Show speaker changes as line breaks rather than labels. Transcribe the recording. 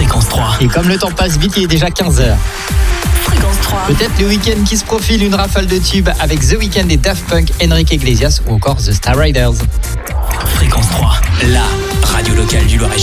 Fréquence 3.
Et comme le temps passe vite, il est déjà 15h.
Fréquence 3.
Peut-être le week-end qui se profile, une rafale de tubes avec The Weeknd et Daft Punk, Enrique Iglesias ou encore The Star Riders.
Fréquence 3, la radio locale du Loiret.